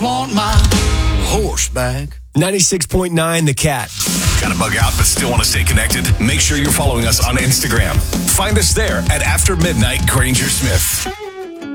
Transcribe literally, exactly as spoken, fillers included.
Want my horseback. ninety-six point nine The Cat. Got to bug out but still want to stay connected? Make sure you're following us on Instagram. Find us there at After Midnight Granger Smith.